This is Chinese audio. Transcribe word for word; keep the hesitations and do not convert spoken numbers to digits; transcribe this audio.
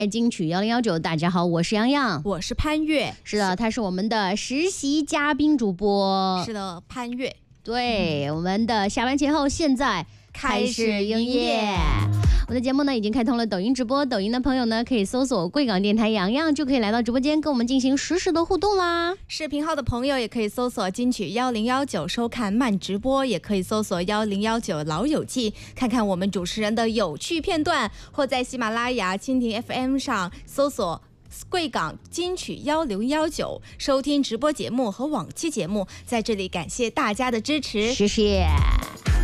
金曲幺零幺九，大家好，我是洋洋， 我是潘越。 是的，他是我们的实习嘉宾主播。 是的，潘越。 对，嗯、我们的下班前后现在开始营业。我们的节目呢已经开通了抖音直播，抖音的朋友呢可以搜索贵港电台洋洋，就可以来到直播间跟我们进行实时的互动啦。 视频号的朋友也可以搜索金曲幺零幺九收看慢直播，也可以搜索幺零幺九老友记，看看我们主持人的有趣片段，或在喜马拉雅、蜻蜓 F M 上搜索贵港金曲幺零幺九收听直播节目和往期节目。在这里感谢大家的支持， 谢谢。